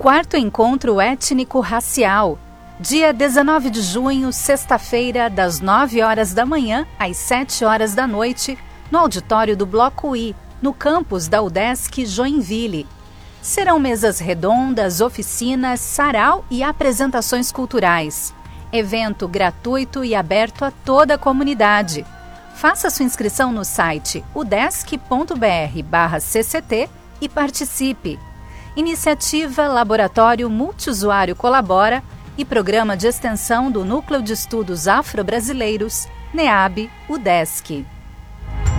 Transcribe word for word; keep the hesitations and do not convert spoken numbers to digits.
quarto Encontro Étnico-Racial, dia dezenove de junho, sexta-feira, das nove horas da manhã às sete horas da noite, no auditório do Bloco I, no campus da UDESC Joinville. Serão mesas redondas, oficinas, sarau e apresentações culturais. Evento gratuito e aberto a toda a comunidade. Faça sua inscrição no site udesc ponto br barra cct e participe. Iniciativa Laboratório Multiusuário Colabora e Programa de Extensão do Núcleo de Estudos Afro-Brasileiros, NEAB, UDESC.